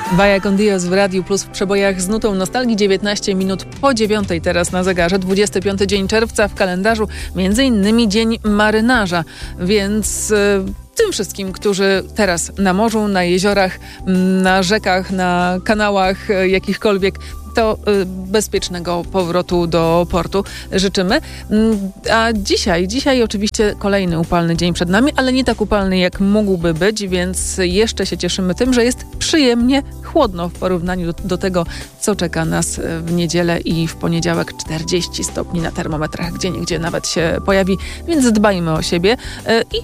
Vaya con Dios w Radiu Plus w przebojach z nutą nostalgii. 19 minut po 9 teraz na zegarze. 25 dzień czerwca w kalendarzu, między innymi Dzień Marynarza, więc tym wszystkim, którzy teraz na morzu, na jeziorach, na rzekach, na kanałach jakichkolwiek, to bezpiecznego powrotu do portu życzymy. A dzisiaj oczywiście kolejny upalny dzień przed nami, ale nie tak upalny, jak mógłby być, więc jeszcze się cieszymy tym, że jest przyjemnie chłodno w porównaniu do tego, co czeka nas w niedzielę i w poniedziałek. 40 stopni na termometrach, gdzieniegdzie nawet się pojawi, więc dbajmy o siebie i